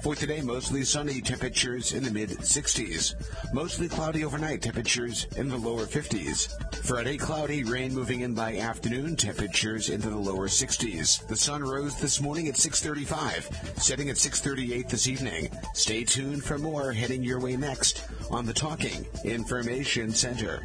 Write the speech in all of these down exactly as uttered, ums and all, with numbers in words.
For today, mostly sunny, temperatures in the mid-sixties. Mostly cloudy overnight, temperatures in the lower fifties. Friday, cloudy, rain moving in by afternoon, temperatures into the lower sixties. The sun rose this morning at six thirty-five, setting at six thirty-eight this evening. Stay tuned for more heading your way next on the Talking Information Center.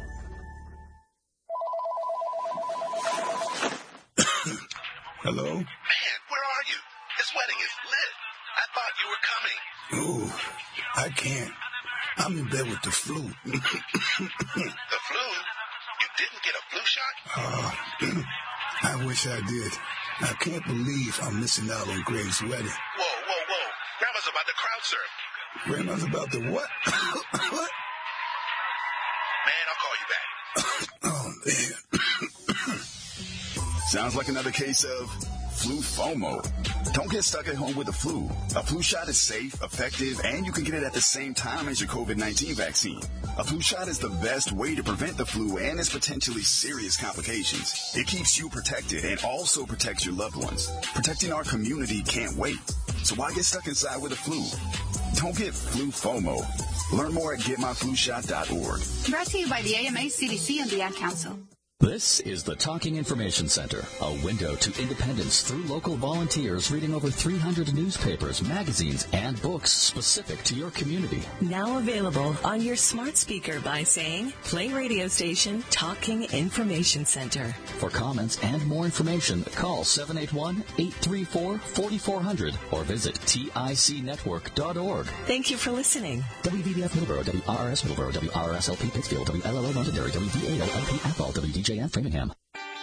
Hello? Man, where are you? This wedding is lit. I thought you were coming. Oh, I can't. I'm in bed with the flu. The flu? You didn't get a flu shot? Uh, I wish I did. I can't believe I'm missing out on Greg's wedding. Whoa, whoa, whoa. Grandma's about to crowd surf. Grandma's about to what? What? Man, I'll call you back. Oh, man. Sounds like another case of flu FOMO. Don't get stuck at home with the flu. A flu shot is safe, effective, and you can get it at the same time as your COVID nineteen vaccine. A flu shot is the best way to prevent the flu and its potentially serious complications. It keeps you protected and also protects your loved ones. Protecting our community can't wait. So why get stuck inside with the flu? Don't get flu FOMO. Learn more at get my flu shot dot org. Brought to you by the A M A, C D C, and the Ad Council. This is the Talking Information Center, a window to independence through local volunteers reading over three hundred newspapers, magazines, and books specific to your community. Now available on your smart speaker by saying, play radio station Talking Information Center. For comments and more information, call seven eight one, eight three four, four four zero zero or visit tic network dot org. Thank you for listening. W V B F Middleborough, W R R S Middleborough, W R R S L P Pittsfield, W L L O Londonderry, W D A O L P Athol, W D J and Framingham.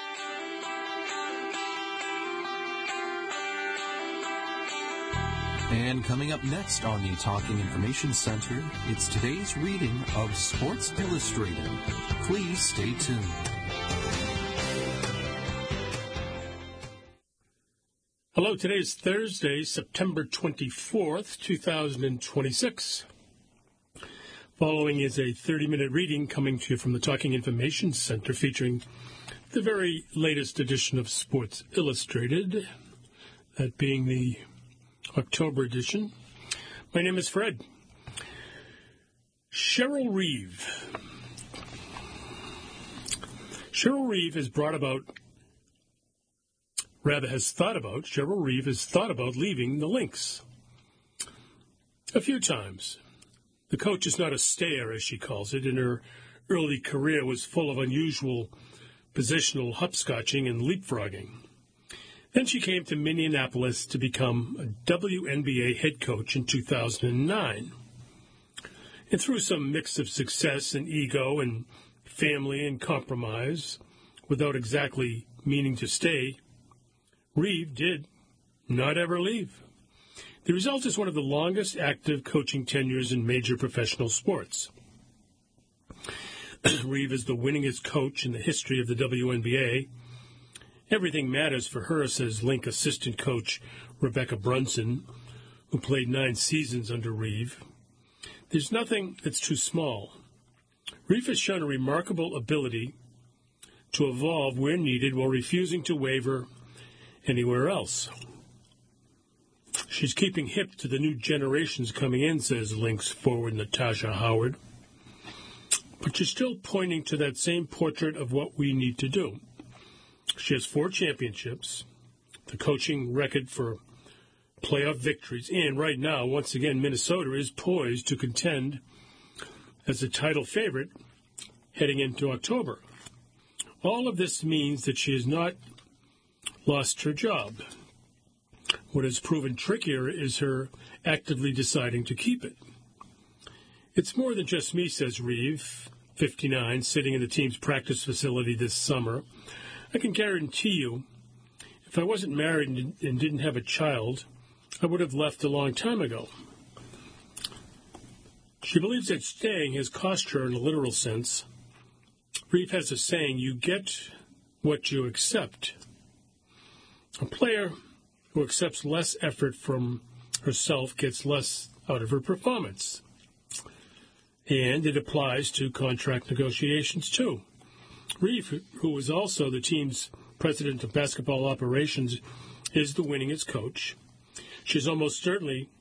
And coming up next on the Talking Information Center, it's today's reading of Sports Illustrated. Please stay tuned. Hello, today is Thursday, September twenty-fourth, two thousand twenty-six. Following is a thirty-minute reading coming to you from the Talking Information Center featuring the very latest edition of Sports Illustrated, that being the October edition. My name is Fred. Cheryl Reeve. Cheryl Reeve has brought about, rather has thought about, Cheryl Reeve has thought about leaving the Lynx a few times. The coach is not a stayer, as she calls it, and her early career was full of unusual positional hopscotching and leapfrogging. Then she came to Minneapolis to become a W N B A head coach in two thousand nine. And through some mix of success and ego and family and compromise, without exactly meaning to stay, Reeve did not ever leave. The result is one of the longest active coaching tenures in major professional sports. Reeve is the winningest coach in the history of the W N B A. Everything matters for her, says Link assistant coach Rebecca Brunson, who played nine seasons under Reeve. There's nothing that's too small. Reeve has shown a remarkable ability to evolve where needed while refusing to waver anywhere else. She's keeping hip to the new generations coming in, says Lynx forward Natasha Howard. But she's still pointing to that same portrait of what we need to do. She has four championships, the coaching record for playoff victories, and right now, once again, Minnesota is poised to contend as a title favorite heading into October. All of this means that she has not lost her job. What has proven trickier is her actively deciding to keep it. It's more than just me, says Reeve, fifty-nine, sitting in the team's practice facility this summer. I can guarantee you, if I wasn't married and didn't have a child, I would have left a long time ago. She believes that staying has cost her in a literal sense. Reeve has a saying, you get what you accept. A player who accepts less effort from herself gets less out of her performance. And it applies to contract negotiations, too. Reeve, who is also the team's president of basketball operations, is the winningest coach. She's almost certainly